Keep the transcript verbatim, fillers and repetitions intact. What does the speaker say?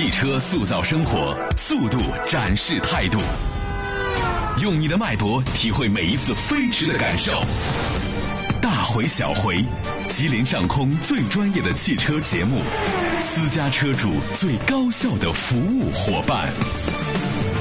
汽车塑造生活，速度展示态度。用你的脉搏体会每一次飞驰的感受。大回小回，吉林上空最专业的汽车节目，私家车主最高效的服务伙伴。